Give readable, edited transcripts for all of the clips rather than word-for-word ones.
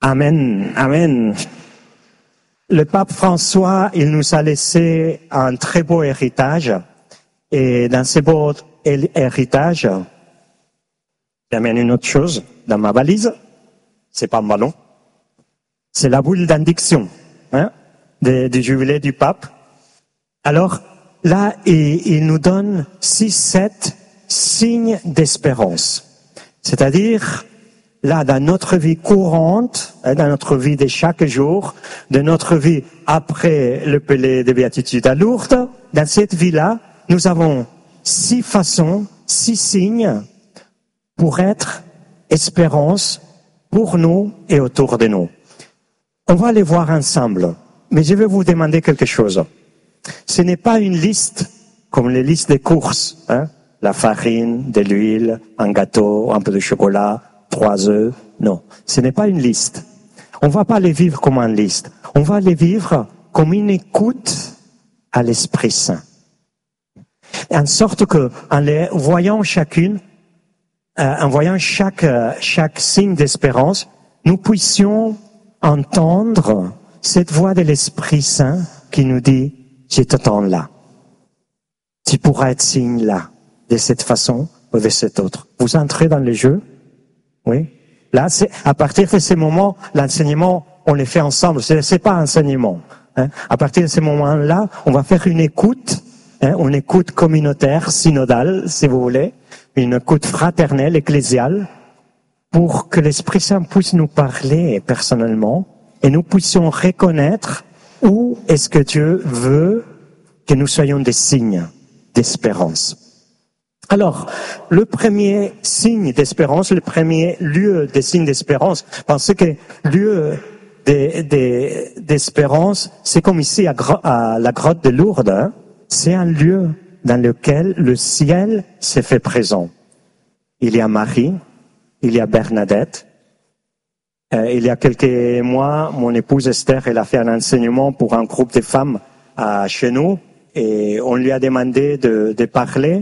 Amen, amen. Le pape François, il nous a laissé un très beau héritage. Et dans ce beau héritage, j'amène une autre chose dans ma valise. C'est pas un ballon. C'est la boule d'indiction, du jubilé du pape. Alors, là, il nous donne 6-7 signes d'espérance. C'est-à-dire, là, dans notre vie courante, dans notre vie de chaque jour, de notre vie après le Pelé de Béatitude à Lourdes, dans cette vie-là, nous avons 6 façons, 6 signes pour être espérance pour nous et autour de nous. On va les voir ensemble, mais je vais vous demander quelque chose. Ce n'est pas une liste comme les listes des courses, la farine, de l'huile, un gâteau, un peu de chocolat, 3 œufs. Non, ce n'est pas une liste. On va pas les vivre comme une liste. On va les vivre comme une écoute à l'Esprit Saint. En sorte que, en les voyant chacune, en voyant chaque signe d'espérance, nous puissions entendre cette voix de l'Esprit Saint qui nous dit, je t'attends là. Tu pourras être signe là, de cette façon ou de cette autre. Vous entrez dans le jeu? Oui. Là, à partir de ces moments, l'enseignement, on les fait ensemble. C'est pas enseignement. À partir de ces moments-là, on va faire une écoute, une écoute communautaire, synodale, si vous voulez, une écoute fraternelle, ecclésiale, pour que l'Esprit Saint puisse nous parler personnellement et nous puissions reconnaître où est-ce que Dieu veut que nous soyons des signes d'espérance. Alors, le premier signe d'espérance, le premier lieu des signes d'espérance, parce que lieu d'espérance, c'est comme ici à la grotte de Lourdes, c'est un lieu dans lequel le ciel s'est fait présent. Il y a Marie, il y a Bernadette. Il y a quelques mois, mon épouse Esther, elle a fait un enseignement pour un groupe de femmes chez nous, et on lui a demandé de parler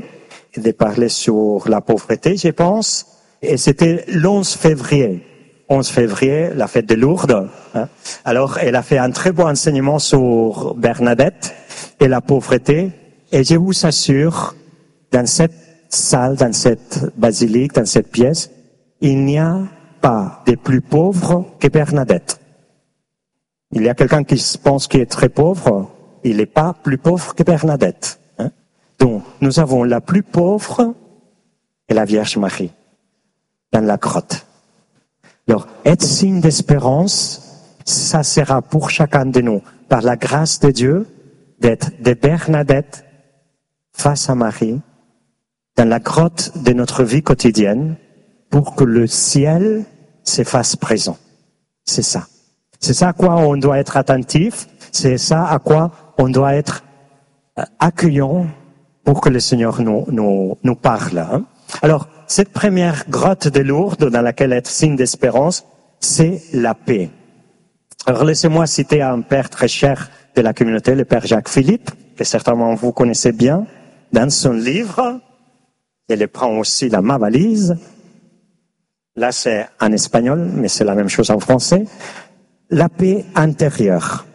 sur la pauvreté, je pense, et c'était l'11 février. 11 février, la fête de Lourdes. Alors, elle a fait un très beau enseignement sur Bernadette et la pauvreté, et je vous assure, dans cette salle, dans cette basilique, dans cette pièce, il n'y a pas de plus pauvre que Bernadette. Il y a quelqu'un qui pense qu'il est très pauvre, il n'est pas plus pauvre que Bernadette. Donc, nous avons la plus pauvre et la Vierge Marie dans la grotte. Alors, être signe d'espérance, ça sera pour chacun de nous, par la grâce de Dieu, d'être de Bernadette face à Marie, dans la grotte de notre vie quotidienne, pour que le ciel se fasse présent. C'est ça. C'est ça à quoi on doit être attentif, c'est ça à quoi on doit être accueillant pour que le Seigneur nous parle. Alors, cette première grotte de Lourdes, dans laquelle être signe d'espérance, c'est la paix. Alors, laissez-moi citer un père très cher de la communauté, le père Jacques Philippe, que certainement vous connaissez bien, dans son livre, il le prend aussi dans ma valise. Là, c'est en espagnol, mais c'est la même chose en français. La paix intérieure.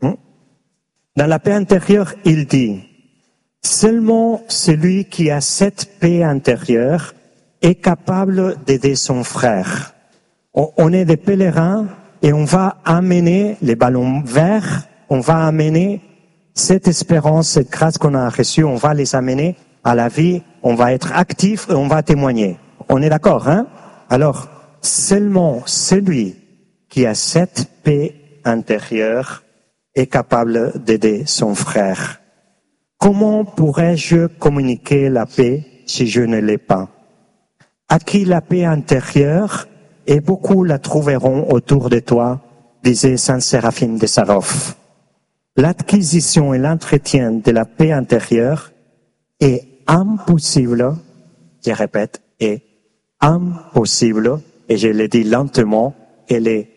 Dans la paix intérieure, il dit, seulement celui qui a cette paix intérieure est capable d'aider son frère. On est des pèlerins et on va amener les ballons verts, on va amener cette espérance, cette grâce qu'on a reçue, on va les amener à la vie, on va être actifs et on va témoigner. On est d'accord, Alors, seulement celui qui a cette paix intérieure est capable d'aider son frère. Comment pourrais-je communiquer la paix si je ne l'ai pas? À qui la paix intérieure, et beaucoup la trouveront autour de toi, disait saint Séraphine de Sarov. L'acquisition et l'entretien de la paix intérieure est impossible, je répète, est impossible, et je le dis lentement, elle est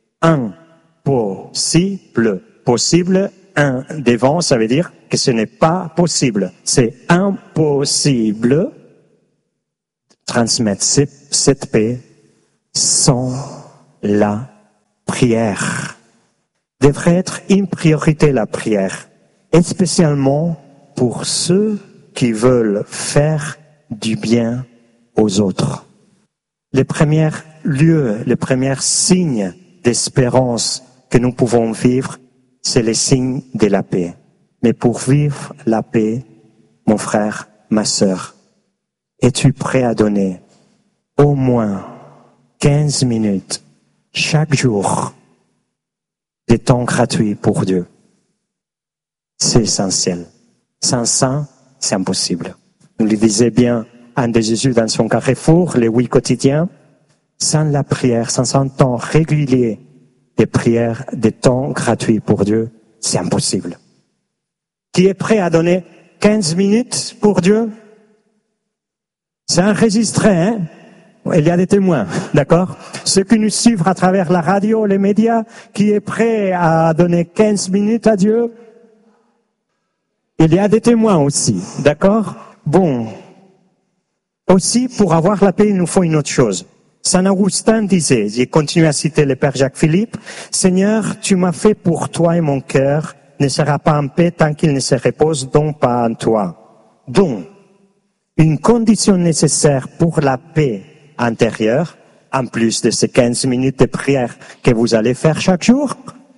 impossible. Possible, un devant, ça veut dire que ce n'est pas possible. C'est impossible de transmettre cette paix sans la prière. prière devrait être une priorité, la prière, et spécialement pour ceux qui veulent faire du bien aux autres. Les premiers lieux, les premiers signes d'espérance que nous pouvons vivre, c'est les signes de la paix. Mais pour vivre la paix, mon frère, ma sœur, es-tu prêt à donner au moins 15 minutes chaque jour de temps gratuit pour Dieu? C'est essentiel. Sans ça, c'est impossible. Nous le disait bien un de Jésus dans son carrefour, les 8 quotidiens. Sans la prière, sans un temps régulier de prière, de temps gratuit pour Dieu, c'est impossible. Qui est prêt à donner 15 minutes pour Dieu? C'est enregistré, hein? Il y a des témoins, d'accord? Ceux qui nous suivent à travers la radio, les médias, qui est prêt à donner 15 minutes à Dieu? Il y a des témoins aussi, d'accord? Bon. Aussi, pour avoir la paix, il nous faut une autre chose. Saint Augustin disait, j'ai continué à citer le Père Jacques Philippe, Seigneur, tu m'as fait pour toi et mon cœur ne sera pas en paix tant qu'il ne se repose donc pas en toi. Donc, une condition nécessaire pour la paix intérieure, en plus de ces 15 minutes de prière que vous allez faire chaque jour,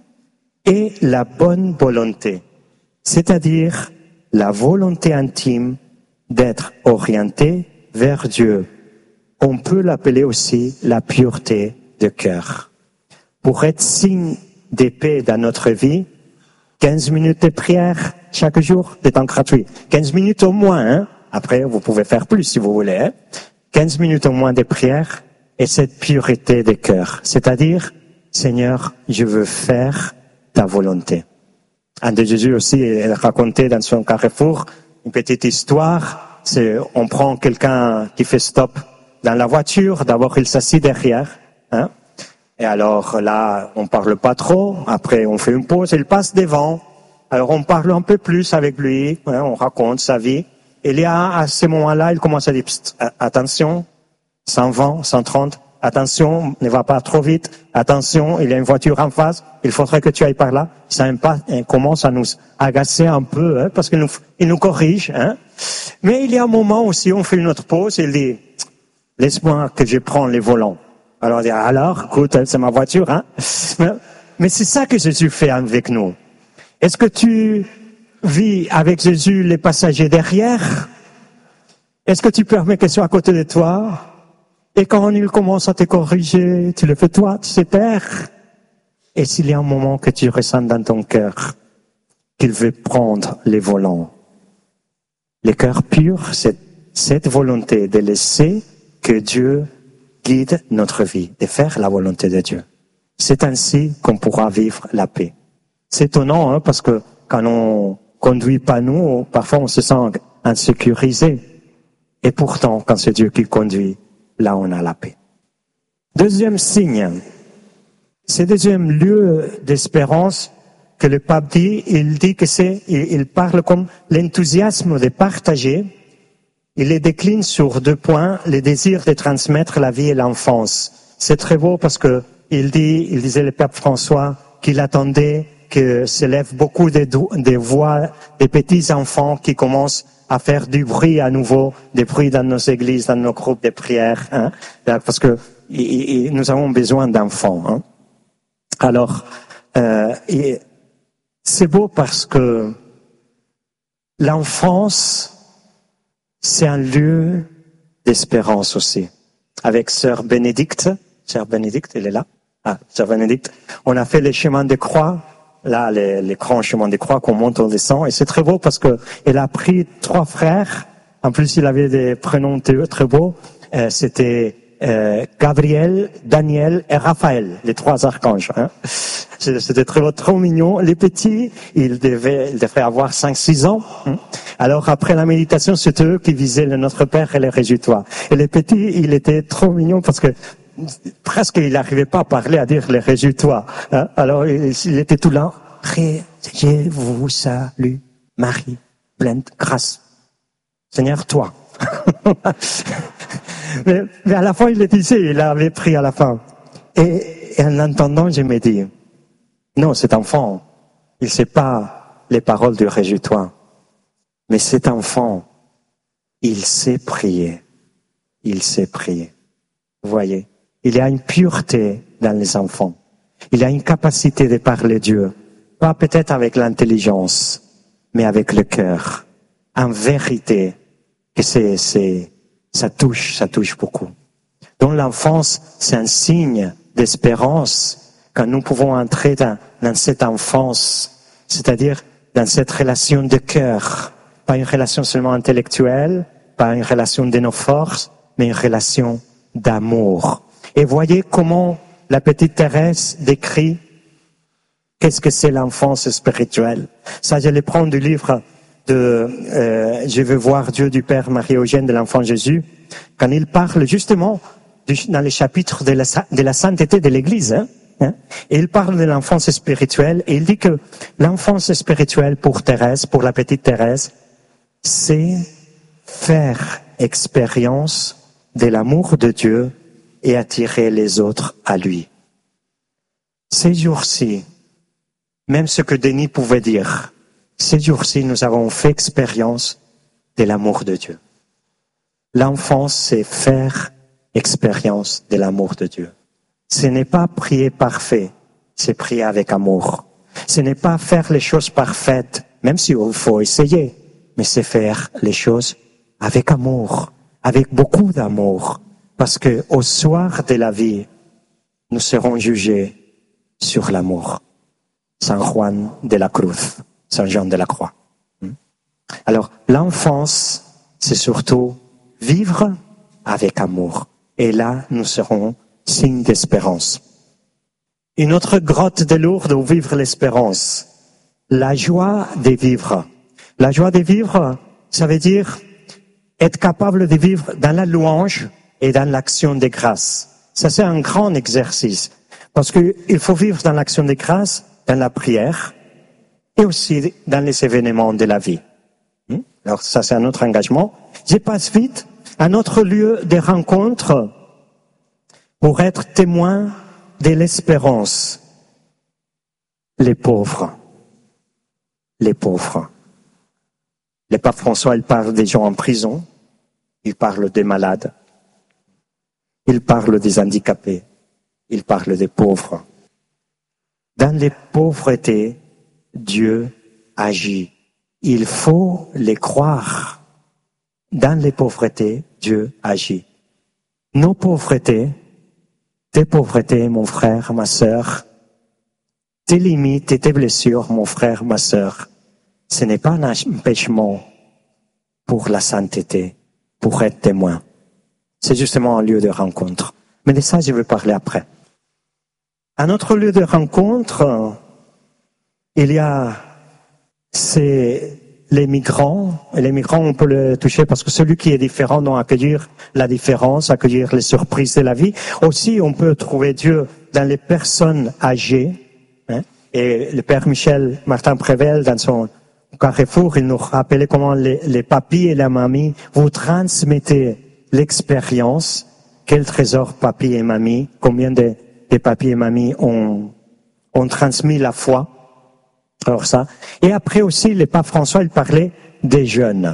est la bonne volonté, c'est-à-dire la volonté intime d'être orienté vers Dieu. On peut l'appeler aussi la pureté de cœur. Pour être signe de paix dans notre vie, 15 minutes de prière chaque jour, de temps gratuit. 15 minutes au moins, hein. Après, vous pouvez faire plus si vous voulez, hein. 15 minutes au moins de prière et cette pureté de cœur. C'est-à-dire, Seigneur, je veux faire ta volonté. Un de Jésus aussi, il racontait dans son carrefour une petite histoire. C'est, on prend quelqu'un qui fait stop dans la voiture. D'abord, il s'assit derrière, hein. Et alors là, on parle pas trop. Après, on fait une pause. Il passe devant. Alors, on parle un peu plus avec lui. Hein, on raconte sa vie. Et là, à ce moment-là, il commence à dire attention, 120, 130. Attention, ne va pas trop vite. Attention, il y a une voiture en face. Il faudrait que tu ailles par là. Ça commence à nous agacer un peu, hein, parce qu'il nous corrige. Hein. Mais il y a un moment aussi, on fait une autre pause. Il dit, laisse-moi que je prenne les volants. Alors, on dit, alors, écoute, c'est ma voiture, hein. Mais c'est ça que Jésus fait avec nous. Est-ce que tu vis avec Jésus les passagers derrière? Est-ce que tu permets qu'ils soient à côté de toi? Et quand il commence à te corriger, tu le fais toi, tu sais taire? Et s'il y a un moment que tu ressens dans ton cœur qu'il veut prendre les volants, le cœur pur, c'est cette volonté de laisser que Dieu guide notre vie, de faire la volonté de Dieu. C'est ainsi qu'on pourra vivre la paix. C'est étonnant, hein, parce que quand on conduit pas nous, parfois on se sent insécurisé. Et pourtant, quand c'est Dieu qui conduit, là on a la paix. Deuxième signe, c'est deuxième lieu d'espérance que le pape dit, il dit que il parle comme l'enthousiasme de partager. Il les décline sur 2 points, le désir de transmettre la vie et l'enfance. C'est très beau parce que il disait le pape François qu'il attendait que s'élèvent beaucoup de voix des petits enfants qui commencent à faire du bruit à nouveau, des bruits dans nos églises, dans nos groupes de prière, hein, parce que nous avons besoin d'enfants. Hein. Alors, c'est beau parce que l'enfance, c'est un lieu d'espérance aussi. Avec Sœur Bénédicte, elle est là. Ah, Sœur Bénédicte, on a fait les chemins de croix, là, les grands chemins de croix qu'on monte, on descend, et c'est très beau parce que elle a pris 3 frères. En plus, il avait des prénoms très beaux. C'était Gabriel, Daniel et Raphaël, les 3 archanges. Hein. C'était très beau, trop mignon. Les petits, ils devraient avoir 5-6 ans. Alors après la méditation, c'était eux qui disaient le Notre Père et le Réjouis-toi. Et les petits, il était trop mignon parce que presque il n'arrivait pas à parler, à dire le Réjouis-toi. Hein. Alors il était tout là. Je vous salue, Marie, pleine de grâce. Seigneur, toi. mais à la fin, il le disait, il avait pris à la fin. Et Et en l'entendant, je me dis, non, cet enfant, il ne sait pas les paroles du réjouis-toi. Mais cet enfant, il sait prier. Il sait prier. Vous voyez, il y a une pureté dans les enfants. Il y a une capacité de parler Dieu. Pas peut-être avec l'intelligence, mais avec le cœur. En vérité, que ça touche beaucoup. Donc l'enfance, c'est un signe d'espérance quand nous pouvons entrer dans cette enfance, c'est-à-dire dans cette relation de cœur. Pas une relation seulement intellectuelle, pas une relation de nos forces, mais une relation d'amour. Et voyez comment la petite Thérèse décrit qu'est-ce que c'est l'enfance spirituelle. Ça, je le prends du livre de Je veux voir Dieu du Père Marie-Eugène de l'Enfant Jésus, quand il parle justement dans les chapitres de la sainteté de l'Église. Et il parle de l'enfance spirituelle et il dit que l'enfance spirituelle pour Thérèse, pour la petite Thérèse, c'est faire expérience de l'amour de Dieu et attirer les autres à lui. Ces jours-ci, même ce que Denis pouvait dire, ces jours-ci, nous avons fait expérience de l'amour de Dieu. L'enfance, c'est faire expérience de l'amour de Dieu. Ce n'est pas prier parfait, c'est prier avec amour. Ce n'est pas faire les choses parfaites, même s'il faut essayer, mais c'est faire les choses avec amour, avec beaucoup d'amour. Parce que au soir de la vie, nous serons jugés sur l'amour. Saint Juan de la Cruz, Saint Jean de la Croix. Alors, l'enfance, c'est surtout vivre avec amour. Et là, nous serons signe d'espérance. Une autre grotte de Lourdes où vivre l'espérance. La joie de vivre. La joie de vivre, ça veut dire être capable de vivre dans la louange et dans l'action de grâce. Ça, c'est un grand exercice. Parce qu'il faut vivre dans l'action de grâce, dans la prière, et aussi dans les événements de la vie. Alors, ça, c'est un autre engagement. Je passe vite. Un autre lieu de rencontre pour être témoin de l'espérance. Les pauvres. Les pauvres. Le pape François, il parle des gens en prison, il parle des malades, il parle des handicapés, il parle des pauvres. Dans les pauvretés, Dieu agit. Il faut les croire. Dans les pauvretés, Dieu agit. Nos pauvretés, tes pauvretés, mon frère, ma sœur, tes limites et tes blessures, mon frère, ma sœur, ce n'est pas un empêchement pour la sainteté, pour être témoin. C'est justement un lieu de rencontre. Mais de ça, je vais parler après. Un autre lieu de rencontre, il y a, c'est les migrants. Et les migrants, on peut les toucher parce que celui qui est différent doit accueillir la différence, accueillir les surprises de la vie. Aussi, on peut trouver Dieu dans les personnes âgées. Et le père Michel Martin Prével, dans son Carrefour, il nous rappelait comment les papis et la mamie vous transmettez l'expérience. Quel trésor papy et mamie, combien de papis et mamies ont transmis la foi. Alors ça. Et après aussi, le pape François, il parlait des jeunes.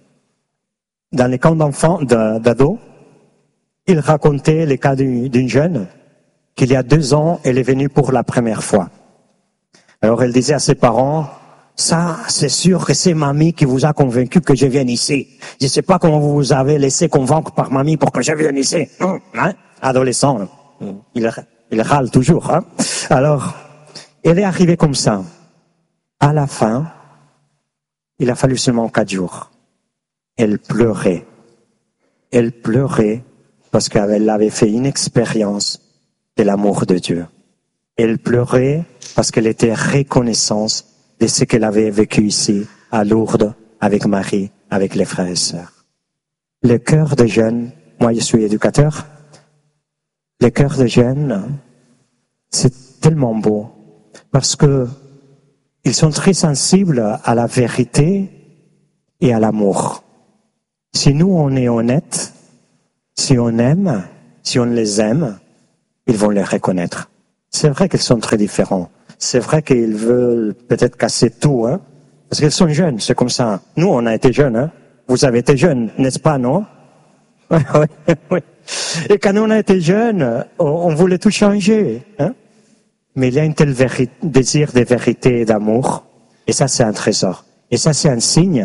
Dans les camps d'enfants, d'ados, il racontait le cas d'une jeune qu'il y a 2 ans, elle est venue pour la première fois. Alors elle disait à ses parents, ça, c'est sûr que c'est mamie qui vous a convaincu que je vienne ici. Je ne sais pas comment vous vous avez laissé convaincre par mamie pour que je vienne ici. Hein? Adolescent, il râle toujours. Hein? Alors, elle est arrivée comme ça. À la fin, il a fallu seulement 4 jours. Elle pleurait. Elle pleurait parce qu'elle avait fait une expérience de l'amour de Dieu. Elle pleurait parce qu'elle était reconnaissante de ce qu'elle avait vécu ici, à Lourdes, avec Marie, avec les frères et sœurs. Le cœur des jeunes, moi je suis éducateur, le cœur des jeunes, c'est tellement beau, parce que ils sont très sensibles à la vérité et à l'amour. Si nous, on est honnêtes, si on aime, si on les aime, ils vont les reconnaître. c'est vrai qu'ils sont très différents. C'est vrai qu'ils veulent peut-être casser tout, hein, parce qu'ils sont jeunes, c'est comme ça. Nous, on a été jeunes, hein. Vous avez été jeunes, n'est-ce pas, non? Oui. Et quand on a été jeunes, on voulait tout changer, hein. Mais il y a un tel désir de vérité et d'amour, et ça, c'est un trésor. Et ça, c'est un signe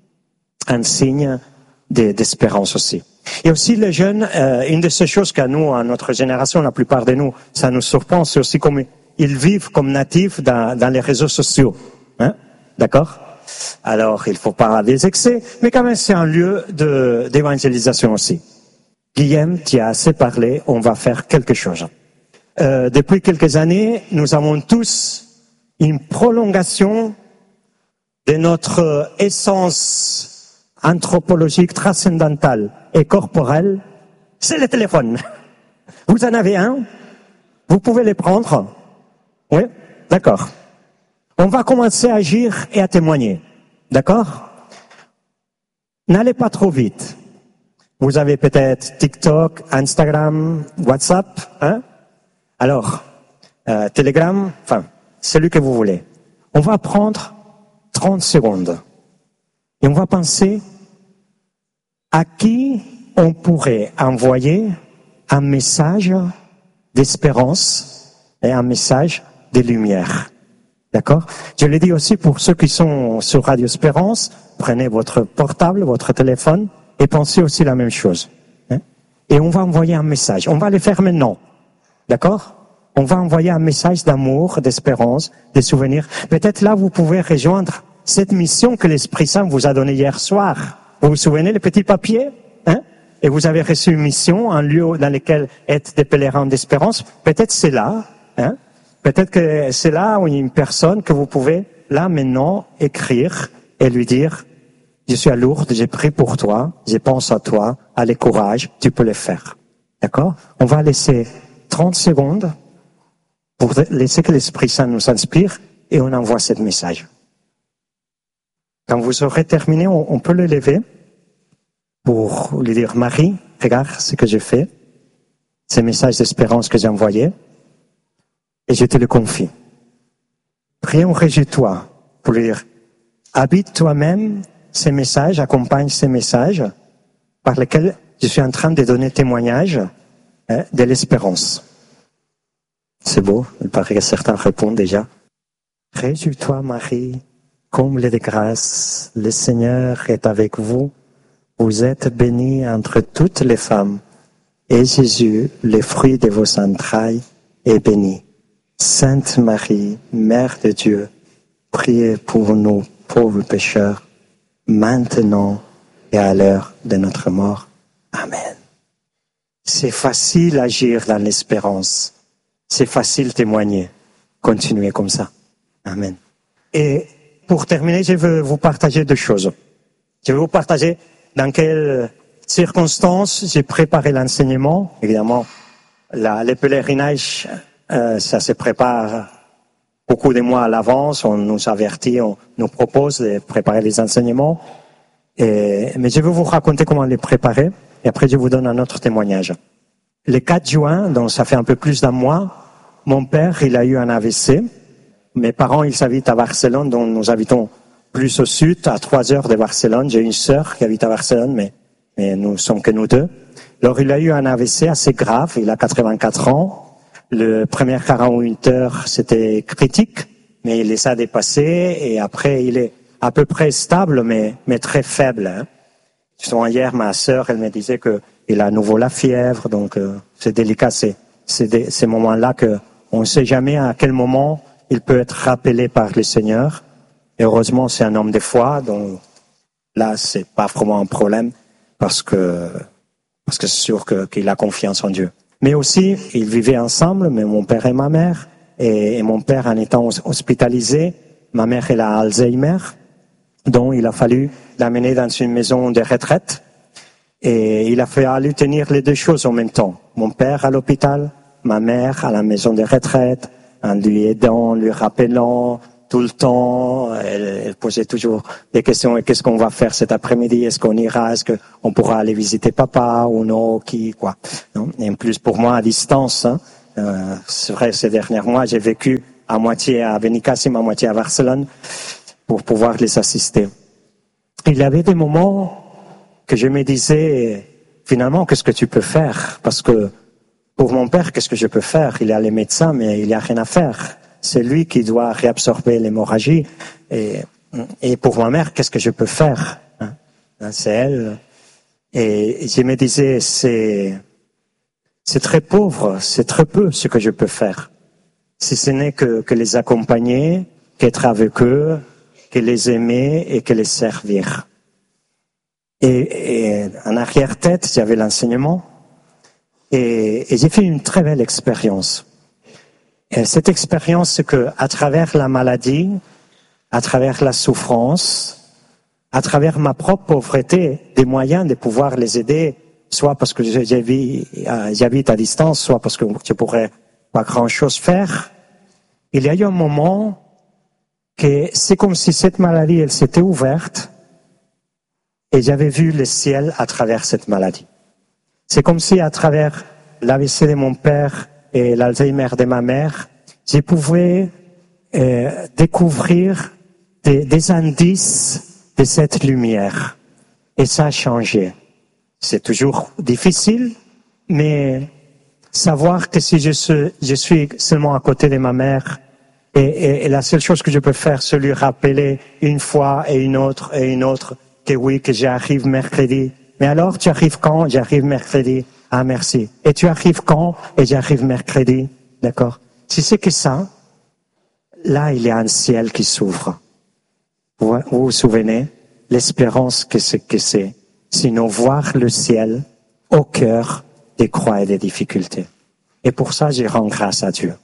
d'espérance aussi. Et aussi les jeunes, une de ces choses qu'à nous, à notre génération, la plupart de nous, ça nous surprend, c'est aussi comme ils vivent comme natifs dans les réseaux sociaux. Hein? D'accord? Alors, il ne faut pas des excès, mais quand même, c'est un lieu d'évangélisation aussi. Guillaume, tu as assez parlé, on va faire quelque chose. Depuis quelques années, nous avons tous une prolongation de notre essence anthropologique, transcendantale et corporelle, c'est le téléphone. Vous en avez un? Vous pouvez les prendre? Oui? D'accord. On va commencer à agir et à témoigner. D'accord? N'allez pas trop vite. Vous avez peut-être TikTok, Instagram, WhatsApp, hein? Alors, Telegram, enfin, celui que vous voulez. On va prendre 30 secondes. Et on va penser à qui on pourrait envoyer un message d'espérance et un message de lumière. D'accord? Je l'ai dit aussi pour ceux qui sont sur Radio Espérance, prenez votre portable, votre téléphone et pensez aussi la même chose. Hein? Et on va envoyer un message. On va le faire maintenant. D'accord? On va envoyer un message d'amour, d'espérance, de souvenirs. Peut-être là, vous pouvez rejoindre cette mission que l'Esprit Saint vous a donnée hier soir. Vous vous souvenez, le petit papier? Hein? Et vous avez reçu une mission, un lieu dans lequel être des pèlerins d'espérance. Peut-être c'est là. Hein? Peut-être que c'est là où il y a une personne que vous pouvez, là, maintenant, écrire et lui dire, je suis à Lourdes, j'ai prié pour toi, je pense à toi, allez, courage, tu peux le faire. D'accord? On va laisser 30 secondes pour laisser que l'Esprit Saint nous inspire et on envoie ce message. Quand vous aurez terminé, on peut le lever pour lui dire, Marie, regarde ce que j'ai fait, ce message d'espérance que j'ai envoyé, et je te le confie. Prions, réjouis-toi, pour lui dire, habite toi-même ces messages, accompagne ces messages par lesquels je suis en train de donner témoignage de l'espérance. C'est beau, il paraît que certains répondent déjà. Réjouis-toi, Marie, comble de grâce, le Seigneur est avec vous. Vous êtes bénie entre toutes les femmes, et Jésus, le fruit de vos entrailles, est béni. Sainte Marie, Mère de Dieu, priez pour nous pauvres pécheurs, maintenant et à l'heure de notre mort. Amen. C'est facile d'agir dans l'espérance. C'est facile de témoigner. Continuez comme ça. Amen. Et pour terminer, je veux vous partager deux choses. Je vais vous partager dans quelles circonstances j'ai préparé l'enseignement. Évidemment, les pèlerinages, ça se prépare beaucoup de mois à l'avance. On nous avertit, on nous propose de préparer les enseignements. Mais je vais vous raconter comment les préparer. Et après, je vous donne un autre témoignage. Le 4 juin, donc ça fait un peu plus d'un mois, mon père, il a eu un AVC. Mes parents, ils habitent à Barcelone, donc nous habitons plus au sud, à 3 heures de Barcelone. J'ai une sœur qui habite à Barcelone, mais nous sommes que nous deux. Alors, il a eu un AVC assez grave, il a 84 ans. Le premier 48 heures, c'était critique, mais il les a dépassés, et après, il est à peu près stable, mais très faible. Hein. Justement, hier, ma sœur, elle me disait qu'il a à nouveau la fièvre, donc c'est délicat, c'est ces moments-là que on ne sait jamais à quel moment il peut être rappelé par le Seigneur. Et heureusement, c'est un homme de foi, donc là, c'est pas vraiment un problème, parce que c'est sûr qu'il a confiance en Dieu. Mais aussi, ils vivaient ensemble, mais mon père et ma mère, et mon père en étant hospitalisé, ma mère elle a Alzheimer, donc il a fallu l'amener dans une maison de retraite, et il a fallu tenir les deux choses en même temps. Mon père à l'hôpital, ma mère à la maison de retraite, en lui aidant, lui rappelant tout le temps. Elle posait toujours des questions. Et qu'est-ce qu'on va faire cet après-midi? Est-ce qu'on ira? Est-ce qu'on pourra aller visiter papa ou non? Qui, quoi? Non? Et en plus, pour moi, à distance, hein, C'est vrai, ces derniers mois, j'ai vécu à moitié à Benicassim, à moitié à Barcelone, pour pouvoir les assister. Il y avait des moments que je me disais, finalement, qu'est-ce que tu peux faire? Parce que pour mon père, qu'est-ce que je peux faire? Il y a les médecins, mais il n'y a rien à faire. C'est lui qui doit réabsorber l'hémorragie. Et pour ma mère, qu'est-ce que je peux faire? C'est elle. Et je me disais, c'est très pauvre, c'est très peu ce que je peux faire. Si ce n'est que les accompagner, qu'être avec eux, que les aimer et que les servir. Et en arrière-tête, j'avais l'enseignement. Et j'ai fait une très belle expérience. Et cette expérience, c'est que, à travers la maladie, à travers la souffrance, à travers ma propre pauvreté, des moyens de pouvoir les aider, soit parce que j'habite à distance, soit parce que je pourrais pas grand-chose faire. Il y a eu un moment que c'est comme si cette maladie, elle s'était ouverte et j'avais vu le ciel à travers cette maladie. C'est comme si à travers l'AVC de mon père et l'Alzheimer de ma mère, je pouvais découvrir des indices de cette lumière. Et ça a changé. C'est toujours difficile, mais savoir que si je suis seulement à côté de ma mère, et la seule chose que je peux faire, c'est lui rappeler une fois et une autre que oui, que j'arrive mercredi. Mais alors, tu arrives quand? J'arrive mercredi. Ah, merci. Et tu arrives quand? Et j'arrive mercredi. D'accord? Si c'est que ça, là, il y a un ciel qui s'ouvre. Vous vous souvenez? L'espérance que c'est. Sinon, voir le ciel au cœur des croix et des difficultés. Et pour ça, je rends grâce à Dieu.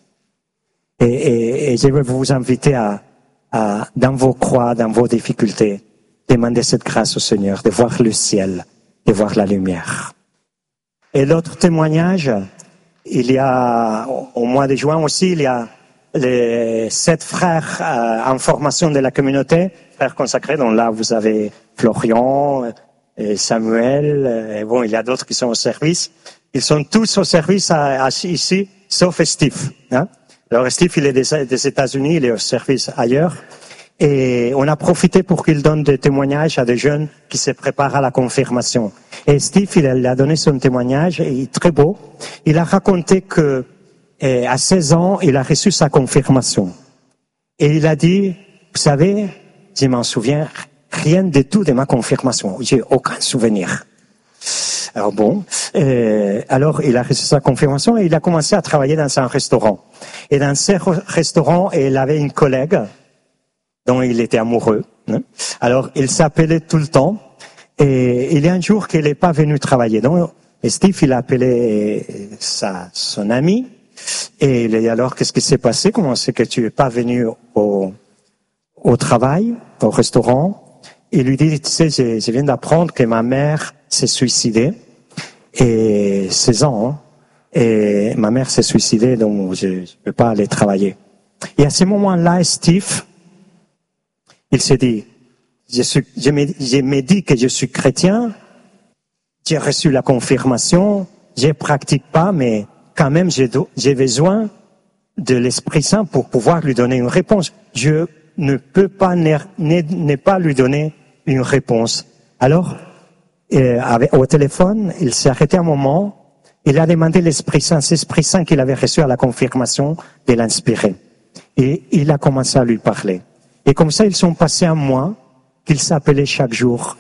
Et je veux vous inviter à, dans vos croix, dans vos difficultés, demander cette grâce au Seigneur, de voir le ciel, de voir la lumière. Et l'autre témoignage, il y a, au mois de juin aussi, il y a les 7 frères en formation de la communauté, frères consacrés, dont là vous avez Florian, et Samuel, et bon, il y a d'autres qui sont au service. Ils sont tous au service ici, sauf Steve. Hein? Alors Steve, il est des États-Unis, il est au service ailleurs. Et on a profité pour qu'il donne des témoignages à des jeunes qui se préparent à la confirmation. Et Steve, il a donné son témoignage, et il est très beau. Il a raconté que à 16 ans, il a reçu sa confirmation. Et il a dit, vous savez, je m'en souviens rien du tout de ma confirmation. J'ai aucun souvenir. Alors bon, alors il a reçu sa confirmation et il a commencé à travailler dans un restaurant. Et dans ce restaurant, il avait une collègue dont il était amoureux. Hein. Alors il s'appelait tout le temps. Et il y a un jour qu'il n'est pas venu travailler. Donc Steve, il a appelé son ami. Et il a dit, alors qu'est-ce qui s'est passé? Comment c'est que tu n'es pas venu au travail, au restaurant? Il lui dit, tu sais, je viens d'apprendre que ma mère s'est suicidée. Et 16 ans, hein, et ma mère s'est suicidée, donc je ne peux pas aller travailler. Et à ce moment-là, Steve, il s'est dit, je me dis que je suis chrétien, j'ai reçu la confirmation, je pratique pas, mais quand même j'ai besoin de l'Esprit Saint pour pouvoir lui donner une réponse. Je ne peux pas ne pas lui donner une réponse. Alors, au téléphone, il s'est arrêté un moment, il a demandé l'Esprit Saint, c'est l'Esprit Saint qu'il avait reçu à la confirmation, de l'inspirer. Et il a commencé à lui parler. Et comme ça, ils sont passés un mois, qu'ils s'appelaient chaque jour.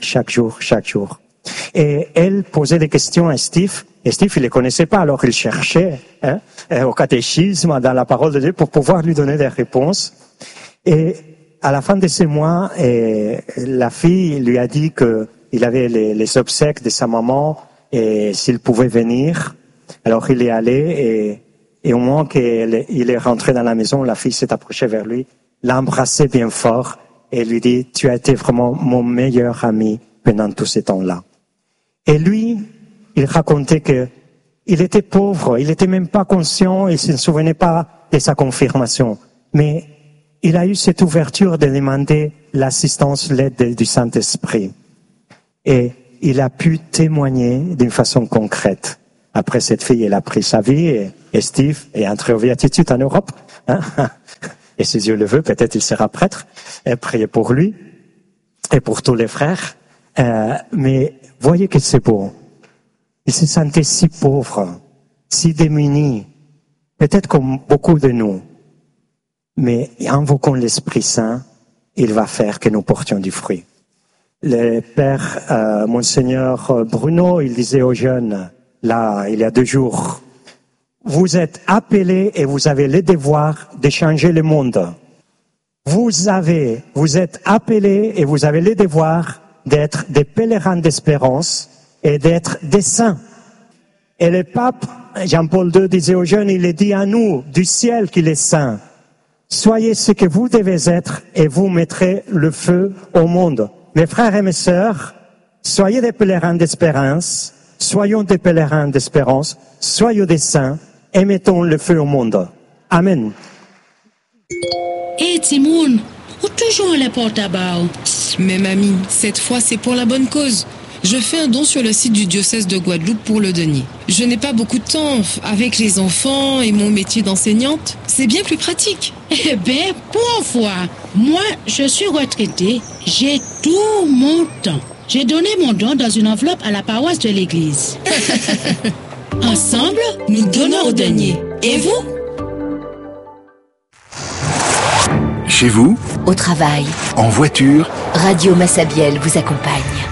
Et elle posait des questions à Steve, et Steve, il les connaissait pas, alors il cherchait au catéchisme, dans la parole de Dieu, pour pouvoir lui donner des réponses. Et à la fin de ces mois, la fille lui a dit que il avait les obsèques de sa maman et s'il pouvait venir. Alors il est allé et au moment qu'il est rentré dans la maison, la fille s'est approchée vers lui, l'a embrassé bien fort et lui dit, tu as été vraiment mon meilleur ami pendant tous ces temps-là. Et lui, il racontait que il était pauvre, il n'était même pas conscient, il ne se souvenait pas de sa confirmation. Mais il a eu cette ouverture de demander l'assistance, l'aide du Saint-Esprit. Et il a pu témoigner d'une façon concrète. Après, cette fille, elle a pris sa vie et Et Steve est entré aux béatitudes en Europe. Hein? Et si Dieu le veut, peut-être il sera prêtre. Et priez pour lui et pour tous les frères. Mais voyez que c'est beau. Il se sentait si pauvre, si démuni, peut-être comme beaucoup de nous. Mais invoquons l'Esprit Saint, il va faire que nous portions du fruit. Le père Monseigneur Bruno, il disait aux jeunes, là, il y a 2 jours, vous êtes appelés et vous avez le devoir de changer le monde. Vous êtes appelés et vous avez le devoir d'être des pèlerins d'espérance et d'être des saints. Et le pape Jean-Paul II disait aux jeunes, il est dit à nous, du ciel qu'il est saint. Soyez ce que vous devez être et vous mettrez le feu au monde. Mes frères et mes sœurs, soyez des pèlerins d'espérance, soyons des pèlerins d'espérance, soyons des saints et mettons le feu au monde. Amen. Hé Timoun, ou toujours les porte à bas? Mais mamie, cette fois c'est pour la bonne cause. Je fais un don sur le site du diocèse de Guadeloupe pour le denier. Je n'ai pas beaucoup de temps avec les enfants et mon métier d'enseignante. C'est bien plus pratique. Eh bien, pour une fois, moi, je suis retraitée. J'ai tout mon temps. J'ai donné mon don dans une enveloppe à la paroisse de l'église. Ensemble, nous donnons au denier. Et vous? Chez vous, au travail, en voiture, Radio Massabielle vous accompagne.